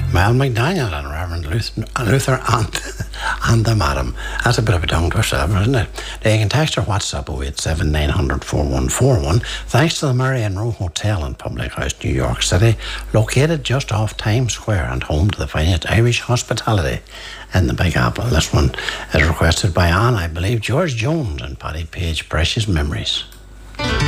Mel McDaniel and Reverend Luther and the Madam. That's a bit of a tongue twister, isn't it? Now, you can text or WhatsApp 087 900 4141. Thanks to the Marion Row Hotel and Public House, New York City, located just off Times Square and home to the finest Irish hospitality in the Big Apple. This one is requested by Anne, I believe, George Jones and Paddy Page, Precious Memories.